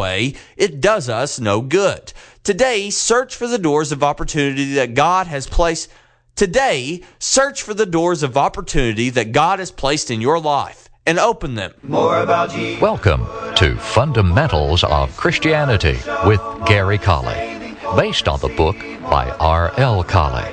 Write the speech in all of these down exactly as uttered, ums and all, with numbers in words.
way, it does us no good. Today, search for the doors of opportunity that God has placed. Today, search for the doors of opportunity that God has placed in your life and open them. More about Jesus. Welcome to Fundamentals of Christianity with Gary Colley, based on the book by R L Colley.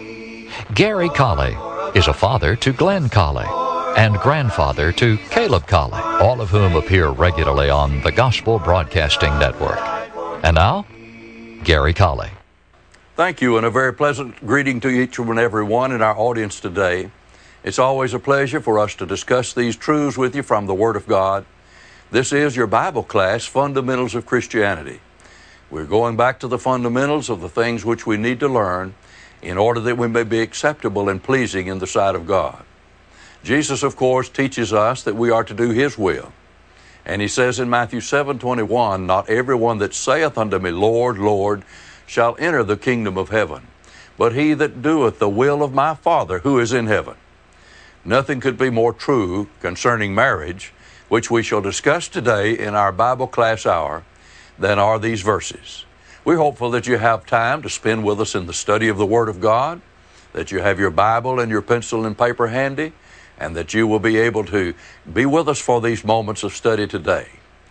Gary Colley is a father to Glenn Colley and grandfather to Caleb Colley, all of whom appear regularly on the Gospel Broadcasting Network. And now, Gary Colley. Thank you, and a very pleasant greeting to each and every one in our audience today. It's always a pleasure for us to discuss these truths with you from the Word of God. This is your Bible class, Fundamentals of Christianity. We're going back to the fundamentals of the things which we need to learn in order that we may be acceptable and pleasing in the sight of God. Jesus, of course, teaches us that we are to do His will. And He says in Matthew seven twenty-one, "Not everyone that saith unto me, Lord, Lord, shall enter the kingdom of heaven, but he that doeth the will of my Father who is in heaven." Nothing could be more true concerning marriage, which we shall discuss today in our Bible class hour, than are these verses. We're hopeful that you have time to spend with us in the study of the Word of God, that you have your Bible and your pencil and paper handy, and that you will be able to be with us for these moments of study today.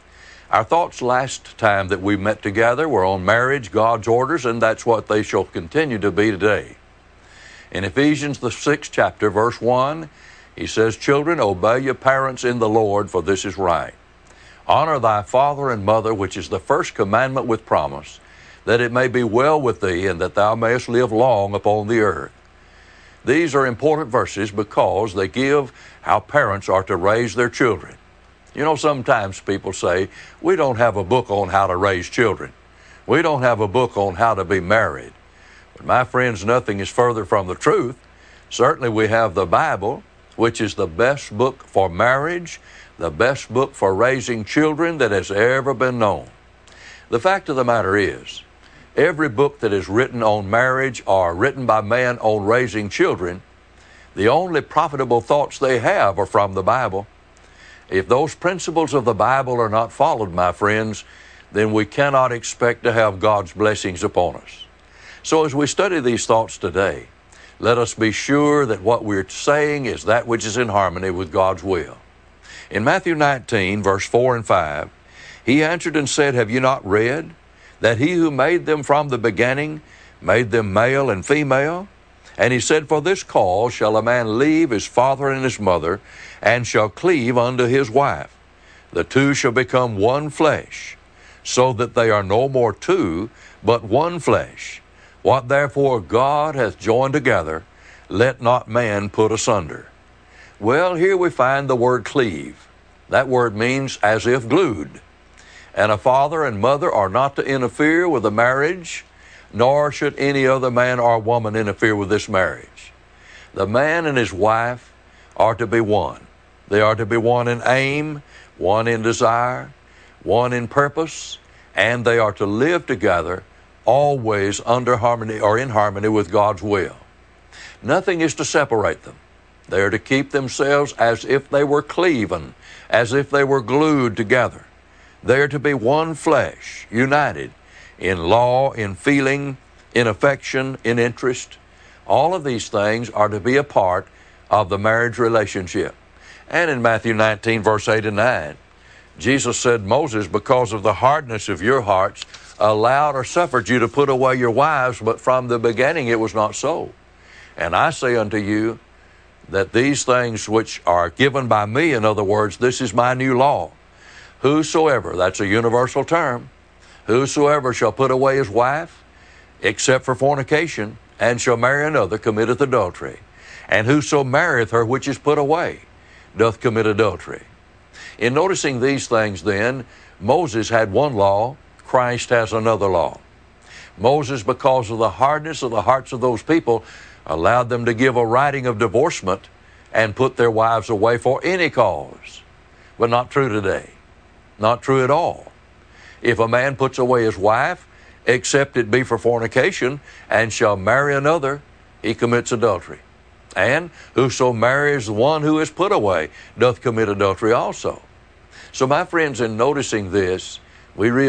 Our thoughts last time that we met together were on marriage, God's orders, and that's what they shall continue to be today. In Ephesians, the sixth chapter, verse one, he says, "Children, obey your parents in the Lord, for this is right. Honor thy father and mother, which is the first commandment with promise, that it may be well with thee, and that thou mayest live long upon the earth." These are important verses because they give how parents are to raise their children. You know, sometimes people say, we don't have a book on how to raise children. We don't have a book on how to be married. But my friends, nothing is further from the truth. Certainly we have the Bible, which is the best book for marriage, the best book for raising children that has ever been known. The fact of the matter is, every book that is written on marriage or written by man on raising children, the only profitable thoughts they have are from the Bible. If those principles of the Bible are not followed, my friends, then we cannot expect to have God's blessings upon us. So as we study these thoughts today, let us be sure that what we're saying is that which is in harmony with God's will. In Matthew nineteen, verse four and five, he answered and said, "Have you not read that he who made them from the beginning made them male and female? And he said, For this cause shall a man leave his father and his mother, and shall cleave unto his wife. The two shall become one flesh, so that they are no more two, but one flesh. What therefore God hath joined together, let not man put asunder." Well, here we find the word cleave. That word means as if glued. And a father and mother are not to interfere with a marriage, nor should any other man or woman interfere with this marriage. The man and his wife are to be one. They are to be one in aim, one in desire, one in purpose, and they are to live together always under harmony or in harmony with God's will. Nothing is to separate them. They are to keep themselves as if they were cleaven, as if they were glued together. They are to be one flesh, united in law, in feeling, in affection, in interest. All of these things are to be a part of the marriage relationship. And in Matthew nineteen, verse eight and nine, Jesus said, "Moses, because of the hardness of your hearts, allowed or suffered you to put away your wives, but from the beginning it was not so. And I say unto you that these things which are given by me," in other words, this is my new law, "whosoever," that's a universal term, "whosoever shall put away his wife, except for fornication, and shall marry another, committeth adultery. And whoso marrieth her which is put away, doth commit adultery." In noticing these things then, Moses had one law, Christ has another law. Moses, because of the hardness of the hearts of those people, allowed them to give a writing of divorcement and put their wives away for any cause. But not true today. Not true at all. If a man puts away his wife, except it be for fornication, and shall marry another, he commits adultery. And whoso marries one who is put away doth commit adultery also. So my friends, in noticing this, we realize